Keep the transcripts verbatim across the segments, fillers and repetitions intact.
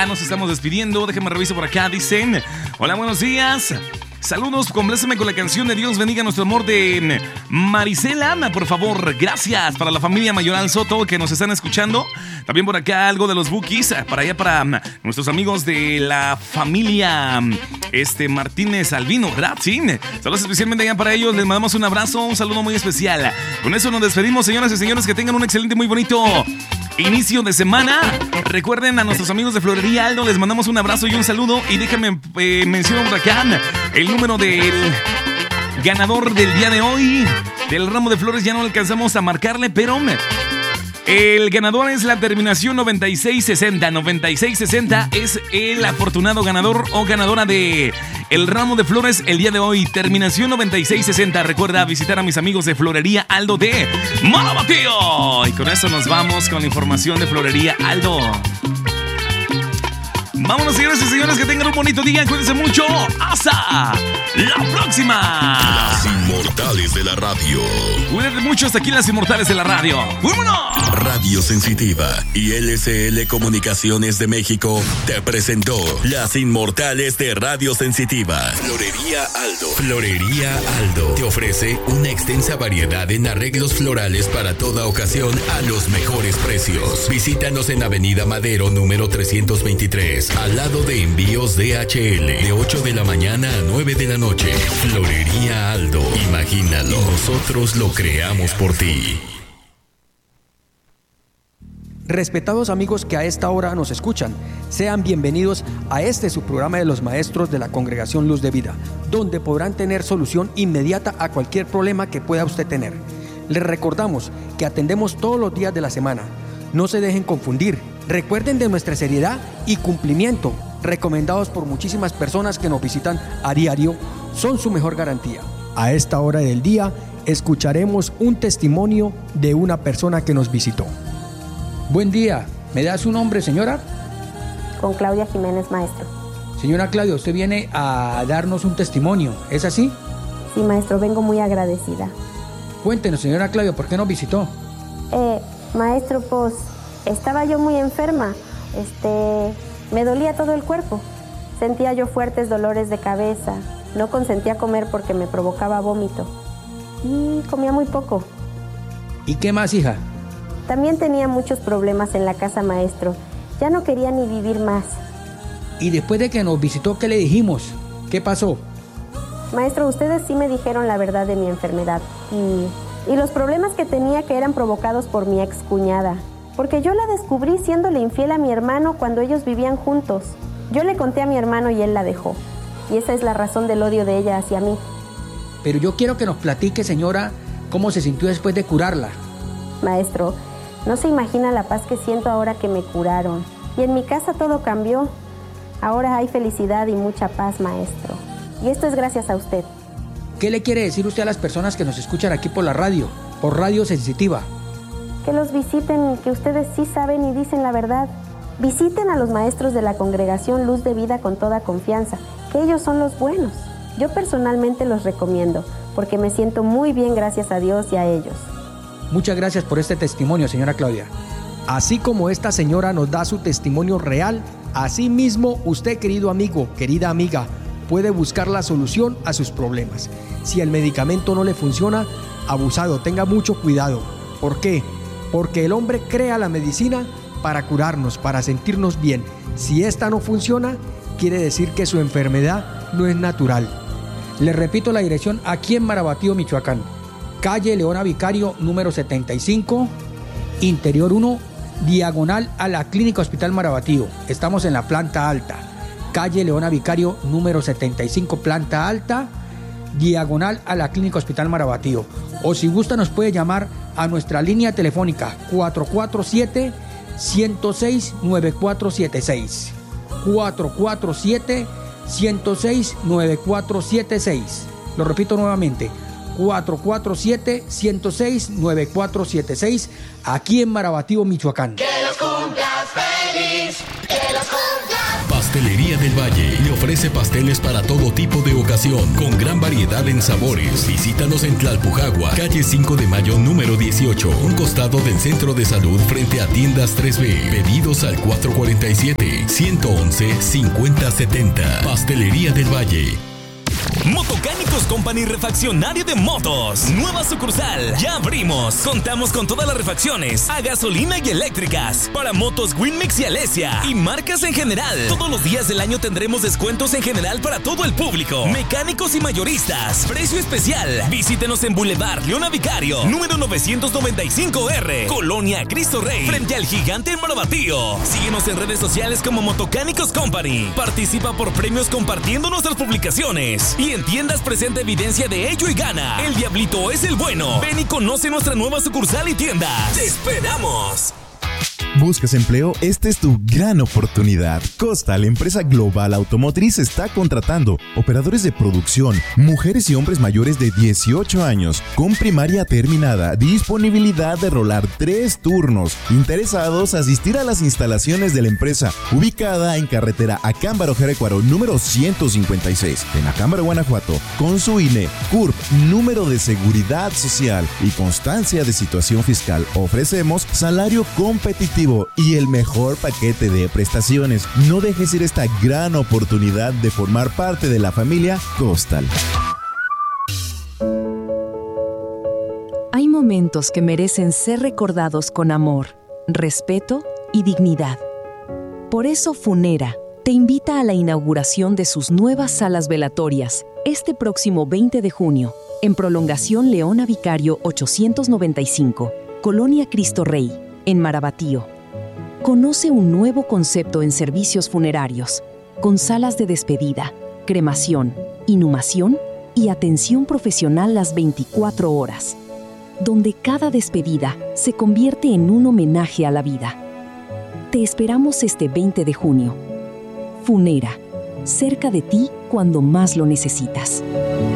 ya nos estamos despidiendo. Déjenme revisar por acá. Dicen: hola, buenos días. Saludos, compláceme con la canción de Dios bendiga nuestro amor de Maricela Ana, por favor. Gracias para la familia Mayoral Soto que nos están escuchando. También por acá algo de los Bookies, para allá para nuestros amigos de la familia este, Martínez Albino, ¿verdad? Sí. Saludos especialmente allá para ellos, les mandamos un abrazo, un saludo muy especial. Con eso nos despedimos, señoras y señores, que tengan un excelente, muy bonito inicio de semana. Recuerden a nuestros amigos de Florería Aldo, les mandamos un abrazo y un saludo. Y déjenme eh, mencionar por acá el número del ganador del día de hoy del ramo de flores. Ya no alcanzamos a marcarle, pero el ganador es la terminación noventa y seis sesenta. noventa y seis sesenta es el afortunado ganador o ganadora de el ramo de flores el día de hoy. Terminación noventa y seis sesenta. Recuerda visitar a mis amigos de Florería Aldo de Marabatío. Y con eso nos vamos con la información de Florería Aldo. Vámonos, señores y señores, que tengan un bonito día. Cuídense mucho. Hasta la próxima. Las Inmortales de la Radio. Cuídense mucho. Hasta aquí Las Inmortales de la Radio. ¡Vámonos! Radio Sensitiva y L C L Comunicaciones de México te presentó Las Inmortales de Radio Sensitiva. Florería Aldo. Florería Aldo te ofrece una extensa variedad en arreglos florales para toda ocasión a los mejores precios. Visítanos en Avenida Madero número trescientos veintitrés, al lado de Envíos D H L, de ocho de la mañana a nueve de la noche. Florería Aldo. Imagínalo, nosotros lo creamos por ti. Respetados amigos que a esta hora nos escuchan, sean bienvenidos a este su programa de los maestros de la Congregación Luz de Vida, donde podrán tener solución inmediata a cualquier problema que pueda usted tener. Les recordamos que atendemos todos los días de la semana. No se dejen confundir. Recuerden de nuestra seriedad y cumplimiento, recomendados por muchísimas personas que nos visitan a diario, son su mejor garantía. A esta hora del día escucharemos un testimonio de una persona que nos visitó. Buen día, ¿me da su nombre, señora? Con Claudia Jiménez, maestro. Señora Claudia, usted viene a darnos un testimonio, ¿es así? Sí, maestro, vengo muy agradecida. Cuéntenos, señora Claudia, ¿por qué nos visitó? Eh, maestro, pues estaba yo muy enferma, este, me dolía todo el cuerpo, sentía yo fuertes dolores de cabeza, no consentía comer porque me provocaba vómito y comía muy poco. ¿Y qué más, hija? También tenía muchos problemas en la casa, maestro, ya no quería ni vivir más. Y después de que nos visitó, ¿qué le dijimos? ¿Qué pasó? Maestro, ustedes sí me dijeron la verdad de mi enfermedad y, y los problemas que tenía, que eran provocados por mi excuñada. Porque yo la descubrí siéndole infiel a mi hermano cuando ellos vivían juntos. Yo le conté a mi hermano y él la dejó. Y esa es la razón del odio de ella hacia mí. Pero yo quiero que nos platique, señora, cómo se sintió después de curarla. Maestro, no se imagina la paz que siento ahora que me curaron. Y en mi casa todo cambió. Ahora hay felicidad y mucha paz, maestro. Y esto es gracias a usted. ¿Qué le quiere decir usted a las personas que nos escuchan aquí por la radio, por Radio Sensitiva? Que los visiten, que ustedes sí saben y dicen la verdad. Visiten a los maestros de la Congregación Luz de Vida con toda confianza, que ellos son los buenos. Yo personalmente los recomiendo, porque me siento muy bien gracias a Dios y a ellos. Muchas gracias por este testimonio, señora Claudia. Así como esta señora nos da su testimonio real, así mismo usted, querido amigo, querida amiga, puede buscar la solución a sus problemas. Si el medicamento no le funciona, abusado, tenga mucho cuidado. ¿Por qué? Porque el hombre crea la medicina para curarnos, para sentirnos bien. Si esta no funciona, quiere decir que su enfermedad no es natural. Les repito la dirección aquí en Marabatío, Michoacán. Calle Leona Vicario, número setenta y cinco, Interior uno, diagonal a la Clínica Hospital Marabatío. Estamos en la planta alta. Calle Leona Vicario, número setenta y cinco, planta alta, diagonal a la Clínica Hospital Marabatío. O si gusta nos puede llamar a nuestra línea telefónica cuatro cuatro siete, uno cero seis, nueve cuatro siete seis. cuatro cuatro siete, uno cero seis, nueve cuatro siete seis. Lo repito nuevamente, cuatro cuatro siete, uno cero seis, nueve cuatro siete seis, aquí en Marabatío, Michoacán. Que los cumplas feliz, que los cumplas. Pastelería del Valle le ofrece pasteles para todo tipo de ocasión, con gran variedad en sabores. Visítanos en Tlalpujagua, calle cinco de mayo número dieciocho, un costado del Centro de Salud frente a Tiendas tres B. Pedidos al cuatro cuatro siete, uno uno uno, cinco cero siete cero. Pastelería del Valle. Motocánicos Company, refaccionario de motos. Nueva sucursal. Ya abrimos. Contamos con todas las refacciones a gasolina y eléctricas para motos Winmix y Alesia y marcas en general. Todos los días del año tendremos descuentos en general para todo el público. Mecánicos y mayoristas. Precio especial. Visítenos en Boulevard Leona Vicario, número novecientos noventa y cinco R, Colonia Cristo Rey, frente al Gigante en Marabatío. Síguenos en redes sociales como Motocánicos Company. Participa por premios compartiendo nuestras publicaciones. Y en tiendas presenta evidencia de ello y gana. El Diablito es el bueno. Ven y conoce nuestra nueva sucursal y tiendas. ¡Te esperamos! ¿Buscas empleo? Esta es tu gran oportunidad. Costa, la empresa global automotriz, está contratando operadores de producción, mujeres y hombres mayores de dieciocho años, con primaria terminada, disponibilidad de rolar tres turnos. Interesados, asistir a las instalaciones de la empresa, ubicada en carretera Acámbaro Jerecuaro, número ciento cincuenta y seis, en Acámbaro, Guanajuato, con su I N E, C U R P, número de seguridad social y constancia de situación fiscal. Ofrecemos salario competitivo y el mejor paquete de prestaciones. No dejes ir esta gran oportunidad de formar parte de la familia Costal. Hay momentos que merecen ser recordados con amor, respeto y dignidad. Por eso Funera te invita a la inauguración de sus nuevas salas velatorias este próximo veinte de junio, en Prolongación Leona Vicario ochocientos noventa y cinco, Colonia Cristo Rey, en Marabatío. Conoce un nuevo concepto en servicios funerarios, con salas de despedida, cremación, inhumación y atención profesional las veinticuatro horas, donde cada despedida se convierte en un homenaje a la vida. Te esperamos este veinte de junio. Funera, cerca de ti cuando más lo necesitas.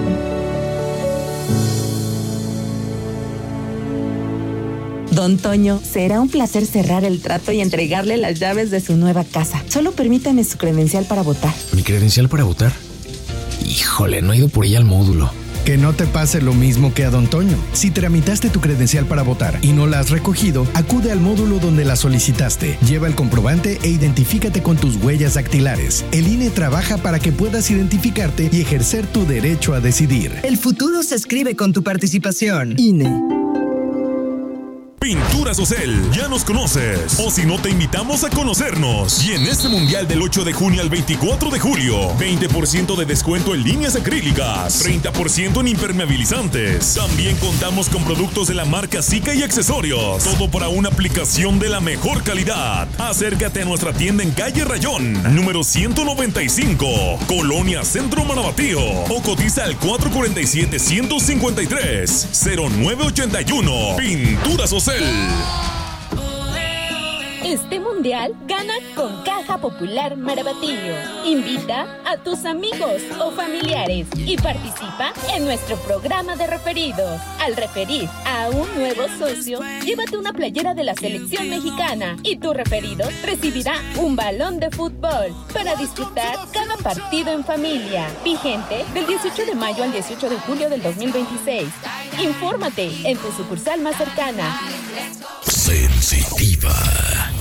Don Toño, será un placer cerrar el trato y entregarle las llaves de su nueva casa. Solo permítame su credencial para votar. ¿Mi credencial para votar? Híjole, no he ido por ella al módulo. Que no te pase lo mismo que a Don Toño. Si tramitaste tu credencial para votar y no la has recogido, acude al módulo donde la solicitaste. Lleva el comprobante e identifícate con tus huellas dactilares. El I N E trabaja para que puedas identificarte y ejercer tu derecho a decidir. El futuro se escribe con tu participación. I N E. Pinturas Ocel, ya nos conoces, o si no te invitamos a conocernos. Y en este mundial del ocho de junio al veinticuatro de julio, veinte por ciento de descuento en líneas acrílicas, treinta por ciento en impermeabilizantes. También contamos con productos de la marca Zika y accesorios, todo para una aplicación de la mejor calidad. Acércate a nuestra tienda en calle Rayón, número ciento noventa y cinco, Colonia Centro Marabatío, o cotiza al cuatro cuatro siete, uno cinco tres, cero nueve ocho uno. Pinturas Ocel. Este mundial gana con Caja Popular Marabatío. Invita a tus amigos o familiares y participa en nuestro programa de referidos. Al referir a un nuevo socio, llévate una playera de la selección mexicana y tu referido recibirá un balón de fútbol para disfrutar cada partido en familia. Vigente del dieciocho de mayo al dieciocho de julio del dos mil veintiséis. Infórmate en tu sucursal más cercana. Sensitiva.